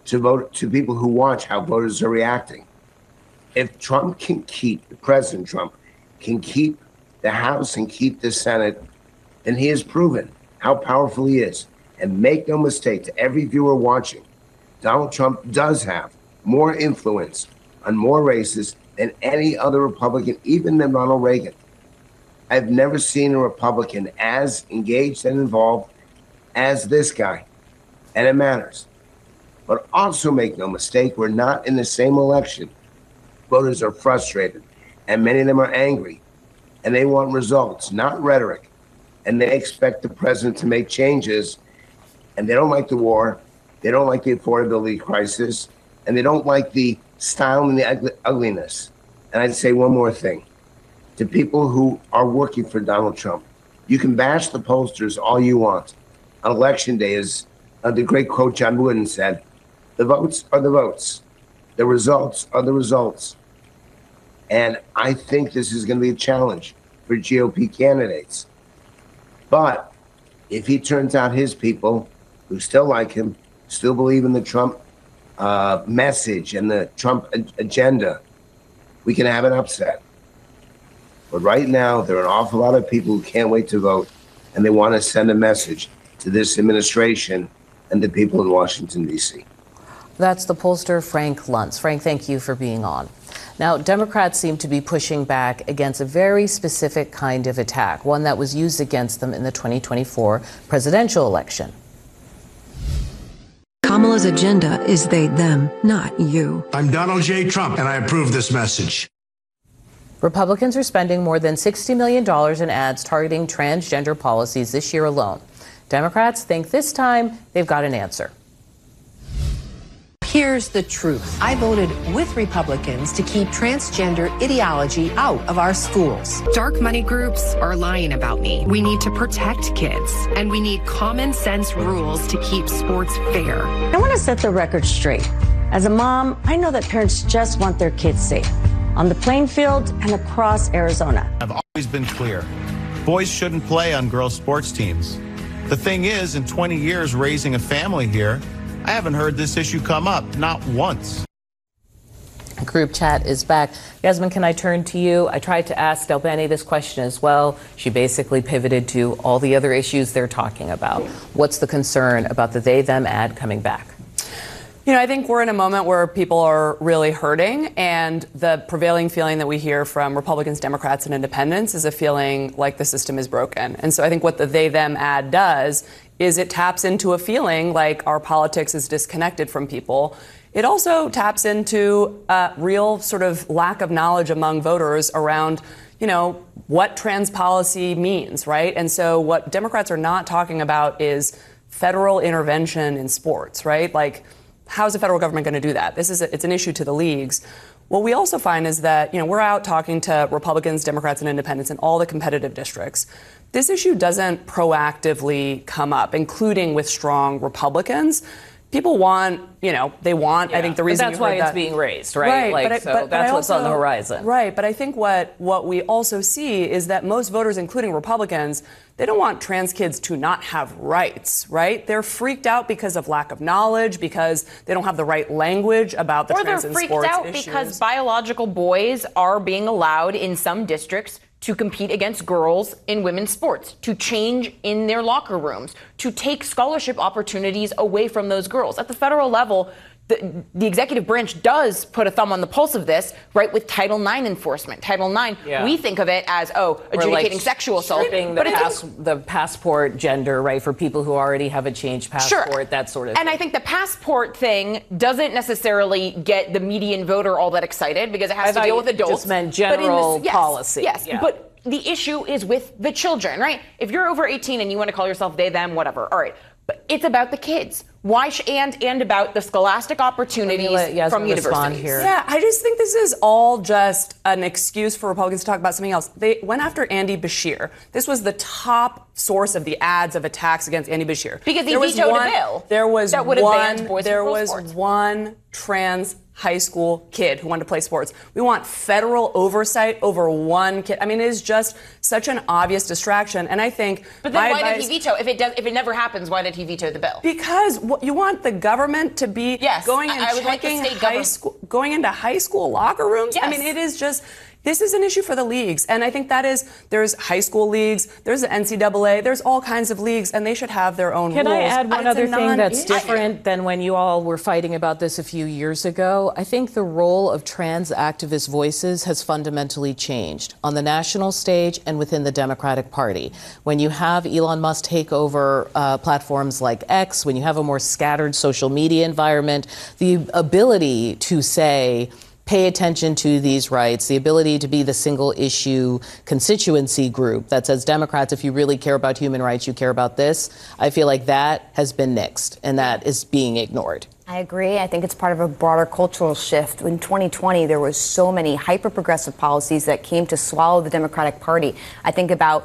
to people who watch how voters are reacting. If President Trump can keep the House and keep the Senate, then he has proven how powerful he is. And make no mistake, to every viewer watching, Donald Trump does have more influence on more races than any other Republican, even than Ronald Reagan. I've never seen a Republican as engaged and involved as this guy, and it matters. But also make no mistake, we're not in the same election. Voters are frustrated, and many of them are angry, and they want results, not rhetoric. And they expect the president to make changes, and they don't like the war, they don't like the affordability crisis, and they don't like the style and the ugliness. And I'd say one more thing. To people who are working for Donald Trump, you can bash the pollsters all you want. On Election Day, as the great quote John Wooden said, the votes are the votes. The results are the results. And I think this is going to be a challenge for GOP candidates. But if he turns out his people who still like him, still believe in the Trump message and the Trump agenda, we can have an upset. But right now, there are an awful lot of people who can't wait to vote, and they want to send a message to this administration and the people in Washington, D.C. That's the pollster Frank Luntz. Frank, thank you for being on. Now, Democrats seem to be pushing back against a very specific kind of attack, one that was used against them in the 2024 presidential election. Kamala's agenda is they, them, not you. I'm Donald J. Trump, and I approve this message. Republicans are spending more than $60 million in ads targeting transgender policies this year alone. Democrats think this time they've got an answer. Here's the truth. I voted with Republicans to keep transgender ideology out of our schools. Dark money groups are lying about me. We need to protect kids, and we need common sense rules to keep sports fair. I want to set the record straight. As a mom, I know that parents just want their kids safe on the playing field and across Arizona. I've always been clear. Boys shouldn't play on girls' sports teams. The thing is, in 20 years raising a family here, I haven't heard this issue come up, not once. Group chat is back. Yasmin, can I turn to you? I tried to ask Del Bene this question as well. She basically pivoted to all the other issues they're talking about. What's the concern about the they-them ad coming back? You know, I think we're in a moment where people are really hurting, and the prevailing feeling that we hear from Republicans, Democrats, and independents is a feeling like the system is broken. And so I think what the they-them ad does is it taps into a feeling like our politics is disconnected from people. It also taps into a real sort of lack of knowledge among voters around, you know, what trans policy means, right? And so what Democrats are not talking about is federal intervention in sports, right? Like, how's the federal government going to do that? It's an issue to the leagues. What we also find is that, you know, we're out talking to Republicans, Democrats, and independents in all the competitive districts. This issue doesn't proactively come up, including with strong Republicans. People want, you know, they want, I think the reason that's why it's being raised, right? Like, that's what's on the horizon. Right, but I think what we also see is that most voters, including Republicans, they don't want trans kids to not have rights, right? They're freaked out because of lack of knowledge, because they don't have the right language about the trans and sports issues. Or they're freaked out because biological boys are being allowed in some districts to compete against girls in women's sports, to change in their locker rooms, to take scholarship opportunities away from those girls. At the federal level, the executive branch does put a thumb on the pulse of this, right, with Title IX enforcement. Title IX, we think of it as, adjudicating like sexual assault. Stripping the passport gender, right, for people who already have a changed passport, that sort of thing. And I think the passport thing doesn't necessarily get the median voter all that excited because it has to deal with adults. Just meant general policy. Yes, but the issue is with the children, right? If you're over 18 and you want to call yourself they, them, whatever, all right. But it's about the kids. Why and about the scholastic opportunities from universities. Here. Yeah, I just think this is all just an excuse for Republicans to talk about something else. They went after Andy Beshear. This was the top source of the ads of attacks against Andy Beshear. Because he vetoed a bill that would have banned boys There from was sports. one trans high school kid who wanted to play sports. We want federal oversight over one kid. I mean, it is just such an obvious distraction. And I think. But then why did he veto? If it never happens, why did he veto the bill? Because you want the government to be going and checking going into high school locker rooms. Yes. I mean, it is just. This is an issue for the leagues. And I think there's high school leagues, there's the NCAA, there's all kinds of leagues, and they should have their own rules. Can I add one other thing that's non-issue. different than when you all were fighting about this a few years ago? I think the role of trans activist voices has fundamentally changed on the national stage and within the Democratic Party. When you have Elon Musk take over platforms like X, when you have a more scattered social media environment, the ability to say, pay attention to these rights, the ability to be the single issue constituency group that says, Democrats, if you really care about human rights, you care about this. I feel like that has been nixed and that is being ignored. I agree. I think it's part of a broader cultural shift. In 2020, there was so many hyper-progressive policies that came to swallow the Democratic Party. I think about,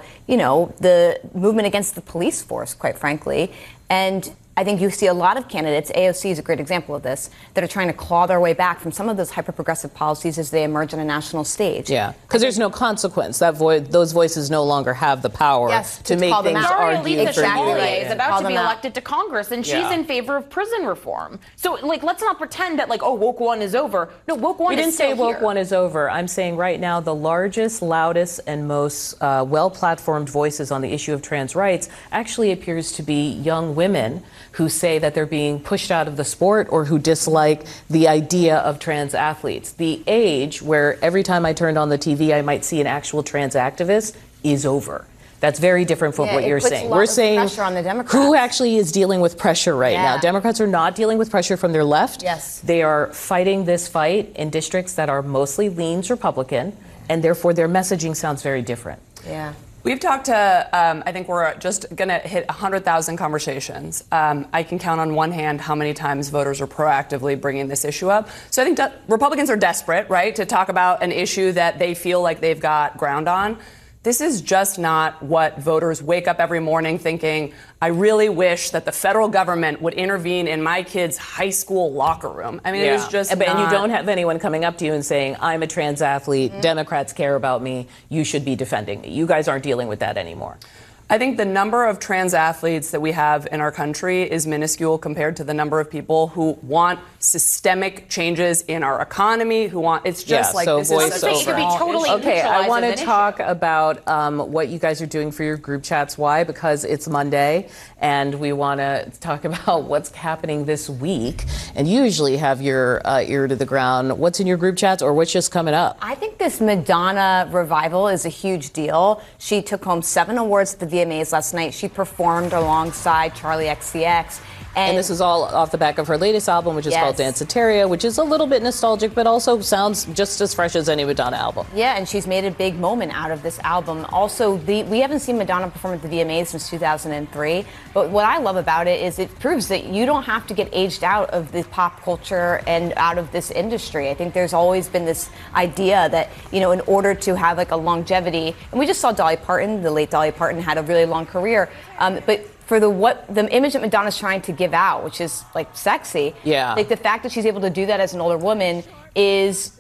the movement against the police force, quite frankly. And I think you see a lot of candidates, AOC is a great example of this, that are trying to claw their way back from some of those hyper-progressive policies as they emerge on a national stage. Yeah, because there's no consequence. Those voices no longer have the power to make things argue for you. Is about to be elected to Congress, and she's in favor of prison reform. So, let's not pretend that, woke one is over. No, woke one is still here. We didn't say woke one is over. I'm saying right now the largest, loudest, and most well-platformed voices on the issue of trans rights actually appears to be young women who say that they're being pushed out of the sport or who dislike the idea of trans athletes. The age where every time I turned on the TV I might see an actual trans activist is over. That's very different from what you're saying. We're saying pressure on the Democrats. Who actually is dealing with pressure right now? Democrats are not dealing with pressure from their left. Yes. They are fighting this fight in districts that are mostly leans Republican, and therefore their messaging sounds very different. Yeah. We've talked to, I think we're just going to hit 100,000 conversations. I can count on one hand how many times voters are proactively bringing this issue up. So I think Republicans are desperate, right, to talk about an issue that they feel like they've got ground on. This is just not what voters wake up every morning thinking, I really wish that the federal government would intervene in my kid's high school locker room. I mean, it is just And you don't have anyone coming up to you and saying, I'm a trans athlete, Democrats care about me, you should be defending me. You guys aren't dealing with that anymore. I think the number of trans athletes that we have in our country is minuscule compared to the number of people who want systemic changes in our economy, who want, it's just like this is such a small issue. Okay, I want to talk about what you guys are doing for your group chats. Why? Because it's Monday, and we want to talk about what's happening this week. And you usually have your ear to the ground. What's in your group chats, or what's just coming up? I think this Madonna revival is a huge deal. She took home 7 awards at the VMAs last night. She performed alongside Charli XCX. And this is all off the back of her latest album, which is called Danceteria, which is a little bit nostalgic, but also sounds just as fresh as any Madonna album. Yeah, and she's made a big moment out of this album. Also, we haven't seen Madonna perform at the VMAs since 2003, but what I love about it is it proves that you don't have to get aged out of the pop culture and out of this industry. I think there's always been this idea that, in order to have a longevity, and we just saw Dolly Parton, the late Dolly Parton, had a really long career, but for the image that Madonna's trying to give out, which is sexy. Yeah. The fact that she's able to do that as an older woman is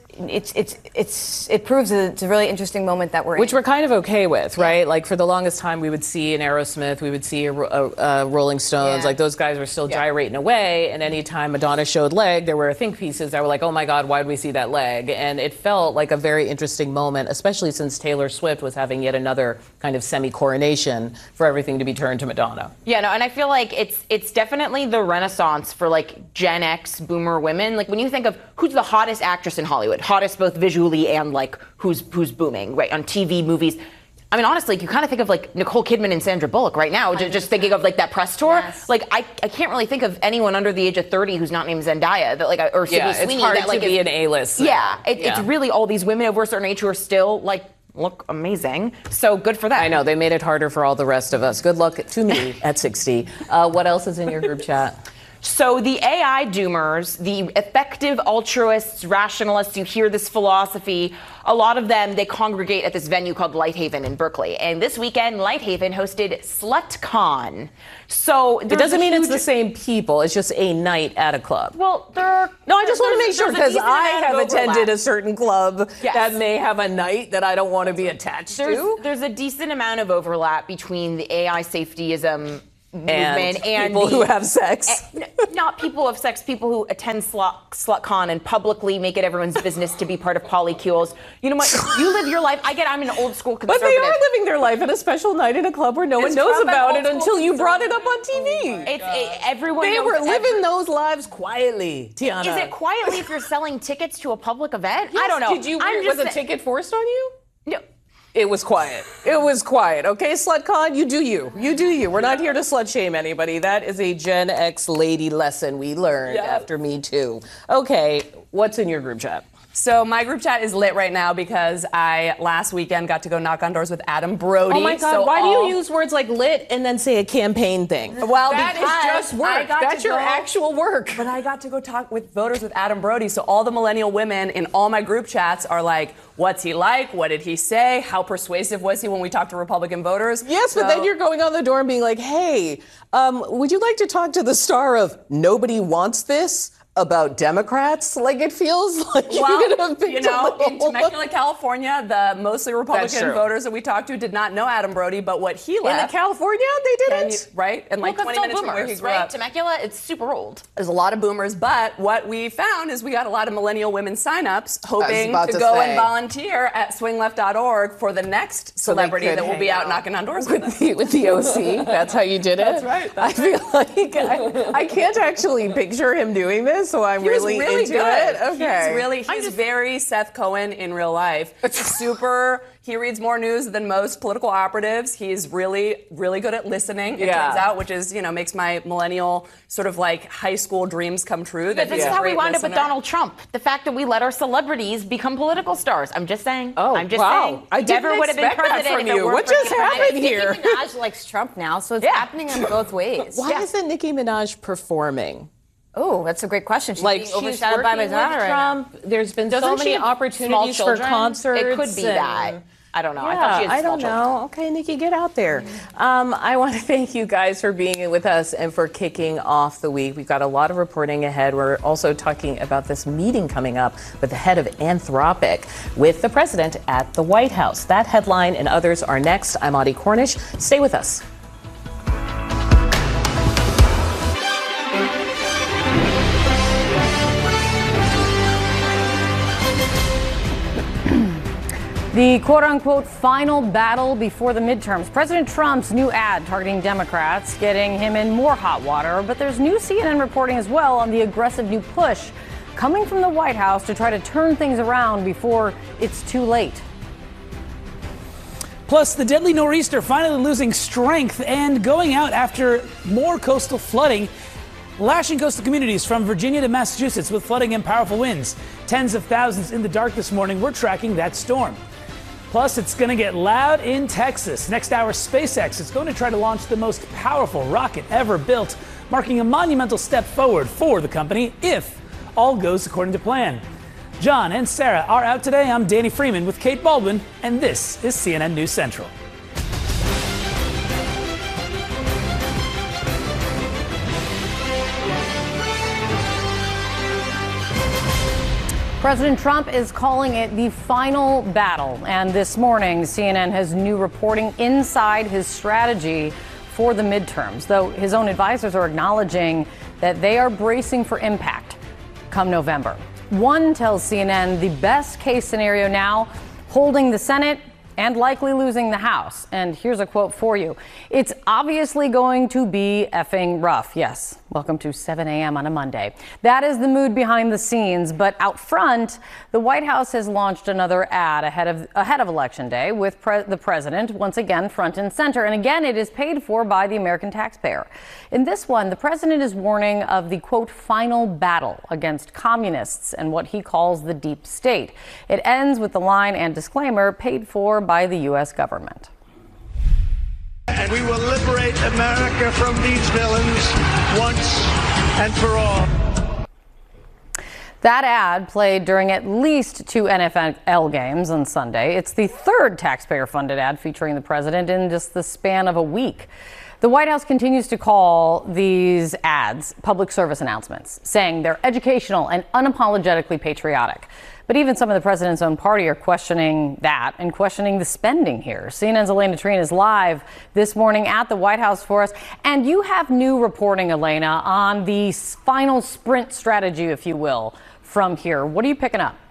it proves that it's a really interesting moment that we're in. Which we're kind of okay with, right? For the longest time, we would see an Aerosmith, we would see a Rolling Stones, those guys were still gyrating away. And anytime Madonna showed leg, there were think pieces that were like, oh my God, why did we see that leg? And it felt like a very interesting moment, especially since Taylor Swift was having yet another kind of semi-coronation for everything to be turned to Madonna. Yeah, no, and I feel like it's definitely the renaissance for Gen X boomer women. When you think of who's the hottest actress in Hollywood, hottest both visually and who's booming, right, on TV, movies. I mean, honestly, you kind of think of Nicole Kidman and Sandra Bullock right now, just thinking of that press tour. Yes. I can't really think of anyone under the age of 30 who's not named Zendaya, or Sydney Sweeney. It's hard to be an A-list. It's really all these women over a certain age who are still look amazing. So good for them. I know, they made it harder for all the rest of us. Good luck to me at 60. What else is in your group chat? So the AI doomers, the effective altruists, rationalists who hear this philosophy, a lot of them, they congregate at this venue called Lighthaven in Berkeley. And this weekend, Lighthaven hosted SlutCon. So it doesn't mean it's the same people. It's just a night at a club. Well, No, I just want to make sure, because I have attended a certain club that may have a night that I don't want to be attached to. There's a decent amount of overlap between the AI safetyism movement and people who have sex. Not people of sex, people who attend SlutCon and publicly make it everyone's business to be part of polycules. You know what? You live your life. I'm an old school conservative. But they are living their life at a special night in a club where no one knows about it until you brought it up on TV. Everyone They knows were living those lives quietly, Tiana. Is it quietly if you're selling tickets to a public event? I don't know. Was a ticket forced on you? No. It was quiet. It was quiet. Okay, SlutCon, you do you. You do you. We're not here to slut shame anybody. That is a Gen X lady lesson we learned after Me Too. Okay, what's in your group chat? So my group chat is lit right now because I last weekend got to go knock on doors with Adam Brody. Oh my God, so why do you use words like lit and then say a campaign thing? Well, that is just work. That's your actual work. But I got to go talk with voters with Adam Brody. So all the millennial women in all my group chats are like, what's he like? What did he say? How persuasive was he when we talked to Republican voters? Yes, but then you're going on the door and being like, hey, would you like to talk to the star of Nobody Wants This? About Democrats? Like, it feels like you're gonna be in Temecula, California, the mostly Republican voters that we talked to did not know Adam Brody, but what he left. In California, they didn't? Right? And like 20 minutes from where he grew up. Temecula, it's super old. There's a lot of boomers, but what we found is we got a lot of millennial women signups hoping to go and volunteer at swingleft.org for the next celebrity that will be out knocking on doors with the OC. That's how you did it? That's right. I feel like I can't actually picture him doing this. So I'm really into it. Okay. He's very Seth Cohen in real life. He reads more news than most political operatives. He's really, really good at listening, it turns out, which is, makes my millennial sort of like high school dreams come true. But this is how we wound up with Donald Trump. The fact that we let our celebrities become political stars. I'm just saying. Oh, I'm just saying. I never would have been president from you. What just happened here? Nicki Minaj likes Trump now, so it's happening in both ways. Why isn't Nicki Minaj performing? Oh, that's a great question. She's being she's overshadowed by Madonna right now. There's been so many opportunities for concerts. It could be that. I don't know. Yeah, I thought she had I don't know. Okay, Nikki, get out there. I want to thank you guys for being with us and for kicking off the week. We've got a lot of reporting ahead. We're also talking about this meeting coming up with the head of Anthropic with the president at the White House. That headline and others are next. I'm Audie Cornish. Stay with us. The quote-unquote final battle before the midterms. President Trump's new ad targeting Democrats, getting him in more hot water. But there's new CNN reporting as well on the aggressive new push coming from the White House to try to turn things around before it's too late. Plus, the deadly nor'easter finally losing strength and going out after more coastal flooding, lashing coastal communities from Virginia to Massachusetts with flooding and powerful winds. Tens of thousands in the dark this morning. We're tracking that storm. Plus, it's going to get loud in Texas. Next hour, SpaceX is going to try to launch the most powerful rocket ever built, marking a monumental step forward for the company if all goes according to plan. John and Sarah are out today. I'm Danny Freeman with Kate Baldwin, and this is CNN News Central. President Trump is calling it the final battle. And this morning, CNN has new reporting inside his strategy for the midterms, though his own advisors are acknowledging that they are bracing for impact come November. One tells CNN the best case scenario now, holding the Senate and likely losing the House. And here's a quote for you. It's obviously going to be effing rough. Yes, welcome to 7 a.m. on a Monday. That is the mood behind the scenes. But out front, the White House has launched another ad ahead of Election Day with the president once again front and center. And again, it is paid for by the American taxpayer. In this one, the president is warning of the, quote, final battle against communists and what he calls the deep state. It ends with the line and disclaimer paid for by the U.S. government. And we will liberate America from these villains once and for all. That ad played during at least 2 NFL games on Sunday. It's the third taxpayer-funded ad featuring the president in just the span of a week. The White House continues to call these ads public service announcements, saying they're educational and unapologetically patriotic. But even some of the president's own party are questioning that and questioning the spending here. CNN's Elena Trina is live this morning at the White House for us. And you have new reporting, Elena, on the final sprint strategy, if you will, from here. What are you picking up?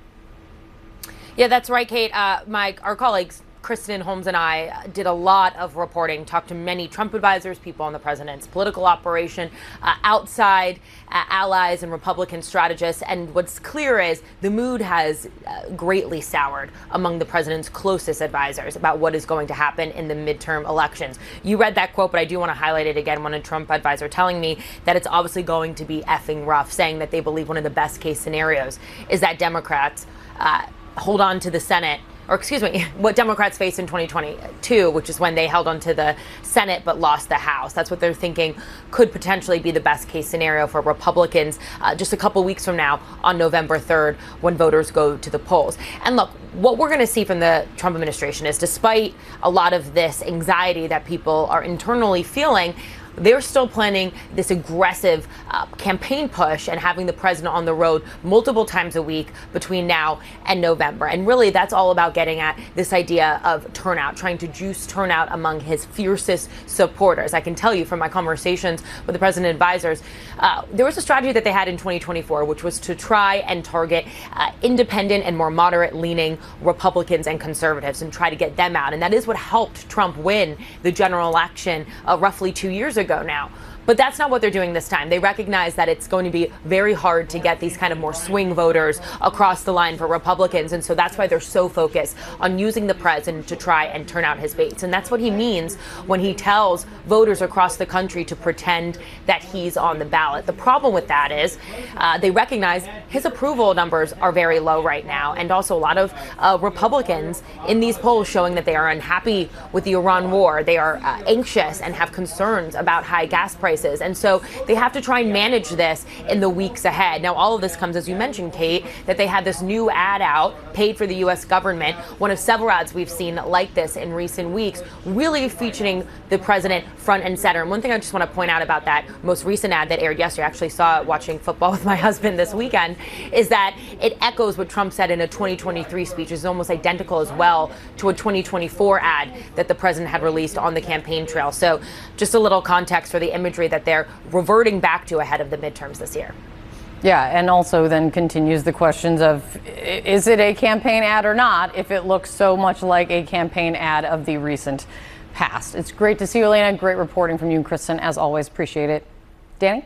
Yeah, that's right, Kate. Our colleagues, Kristen Holmes and I, did a lot of reporting, talked to many Trump advisors, people on the president's political operation, outside allies and Republican strategists. And what's clear is the mood has greatly soured among the president's closest advisors about what is going to happen in the midterm elections. You read that quote, but I do want to highlight it again. One Trump advisor telling me that it's obviously going to be effing rough, saying that they believe one of the best case scenarios is that Democrats hold on to the Senate, or excuse me, what Democrats face in 2022, which is when they held on to the Senate but lost the House. That's what they're thinking could potentially be the best case scenario for Republicans just a couple weeks from now on November 3rd when voters go to the polls. And look, what we're going to see from the Trump administration is, despite a lot of this anxiety that people are internally feeling, they're still planning this aggressive campaign push and having the president on the road multiple times a week between now and November. And really, that's all about getting at this idea of turnout, trying to juice turnout among his fiercest supporters. I can tell you from my conversations with the president advisors, there was a strategy that they had in 2024, which was to try and target independent and more moderate-leaning Republicans and conservatives and try to get them out. And that is what helped Trump win the general election roughly 2 years ago now. But that's not what they're doing this time. They recognize that it's going to be very hard to get these kind of more swing voters across the line for Republicans. And so that's why they're so focused on using the president to try and turn out his base. And that's what he means when he tells voters across the country to pretend that he's on the ballot. The problem with that is they recognize his approval numbers are very low right now. And also a lot of Republicans in these polls showing that they are unhappy with the Iran war. They are anxious and have concerns about high gas prices. And so they have to try and manage this in the weeks ahead. Now, all of this comes, as you mentioned, Kate, that they had this new ad out, paid for the U.S. government, one of several ads we've seen like this in recent weeks, really featuring the president front and center. And one thing I just want to point out about that most recent ad that aired yesterday, I actually saw it watching football with my husband this weekend, is that it echoes what Trump said in a 2023 speech. It's almost identical as well to a 2024 ad that the president had released on the campaign trail. So just a little context for the imagery that they're reverting back to ahead of the midterms this year. Yeah, and also then continues the questions of, is it a campaign ad or not, if it looks so much like a campaign ad of the recent past. It's great to see you, Elena. Great reporting from you and Kristen, as always. Appreciate it. Danny?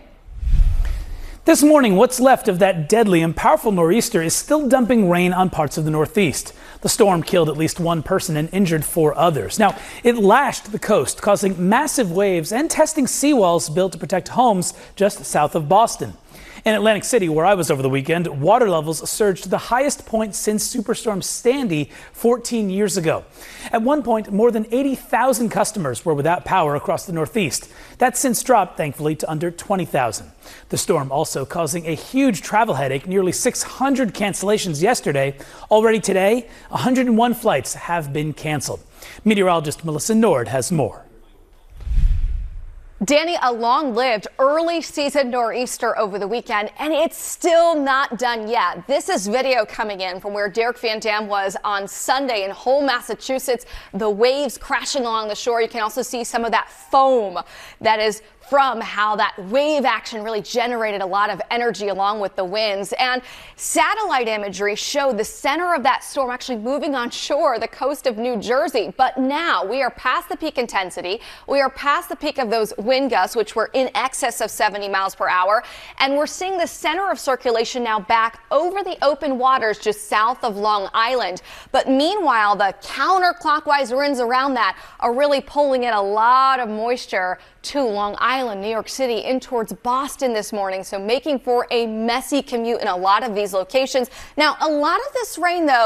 This morning, what's left of that deadly and powerful nor'easter is still dumping rain on parts of the Northeast. The storm killed at least one person and injured 4 others. Now, it lashed the coast, causing massive waves and testing seawalls built to protect homes just south of Boston. In Atlantic City, where I was over the weekend, water levels surged to the highest point since Superstorm Sandy 14 years ago. At one point, more than 80,000 customers were without power across the Northeast. That's since dropped, thankfully, to under 20,000. The storm also causing a huge travel headache, nearly 600 cancellations yesterday. Already today, 101 flights have been canceled. Meteorologist Melissa Nord has more. Danny, a long-lived early season nor'easter over the weekend, and it's still not done yet. This is video coming in from where Derek Van Dam was on Sunday in Hull, Massachusetts. The waves crashing along the shore. You can also see some of that foam that is from how that wave action really generated a lot of energy along with the winds. And satellite imagery showed the center of that storm actually moving on shore, the coast of New Jersey. But now we are past the peak intensity. We are past the peak of those wind gusts, which were in excess of 70 miles per hour. And we're seeing the center of circulation now back over the open waters just south of Long Island. But meanwhile, the counterclockwise winds around that are really pulling in a lot of moisture to Long Island, New York City, in towards Boston this morning. So making for a messy commute in a lot of these locations. Now, a lot of this rain, though,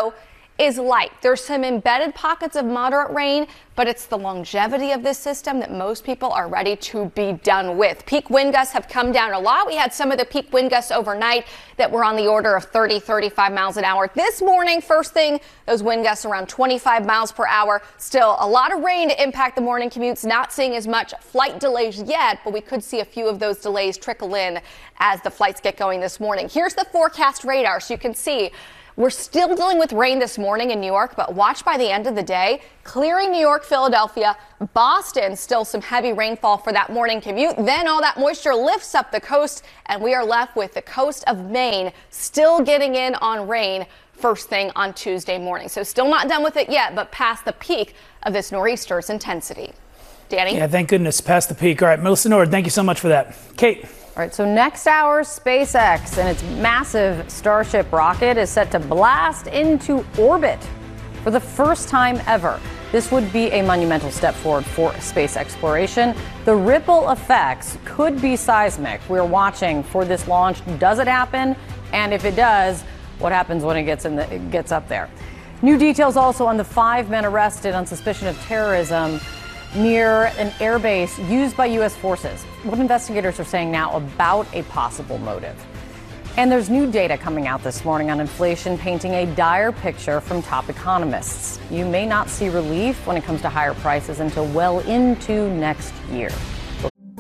is light. There's some embedded pockets of moderate rain, but it's the longevity of this system that most people are ready to be done with. Peak wind gusts have come down a lot. We had some of the peak wind gusts overnight that were on the order of 30, 35 miles an hour. This morning, first thing, those wind gusts around 25 miles per hour. Still a lot of rain to impact the morning commutes. Not seeing as much flight delays yet, but we could see a few of those delays trickle in as the flights get going this morning. Here's the forecast radar so you can see. We're still dealing with rain this morning in New York, but watch by the end of the day, clearing New York, Philadelphia, Boston, still some heavy rainfall for that morning commute. Then all that moisture lifts up the coast, and we are left with the coast of Maine still getting in on rain first thing on Tuesday morning. So still not done with it yet, but past the peak of this nor'easter's intensity. Danny? Yeah, thank goodness, past the peak. All right, Melissa Nord, thank you so much for that. Kate? All right, so next hour, SpaceX and its massive Starship rocket is set to blast into orbit for the first time ever. This would be a monumental step forward for space exploration. The ripple effects could be seismic. We're watching for this launch. Does it happen? And if it does, what happens when it gets up there? New details also on the 5 men arrested on suspicion of terrorism near an airbase used by U.S. forces. What investigators are saying now about a possible motive. And there's new data coming out this morning on inflation, painting a dire picture from top economists. You may not see relief when it comes to higher prices until well into next year.